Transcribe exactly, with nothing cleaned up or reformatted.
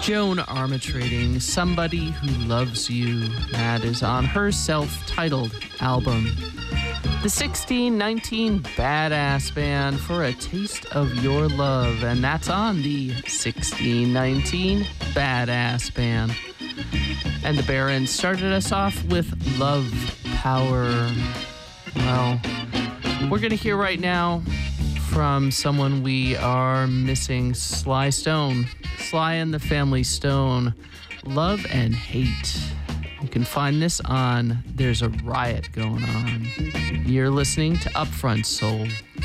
Joan Armatrading, Somebody Who Loves You. That is on her self-titled album. The sixteen nineteen Badass Band for A Taste of Your Love, and that's on the sixteen nineteen Badass Band. And the Barons started us off with Love Power. Well, we're going to hear right now from someone we are missing, Sly Stone. Sly and the Family Stone, Love and Hate. You can find this on There's a Riot Going On. You're listening to Upfront Soul.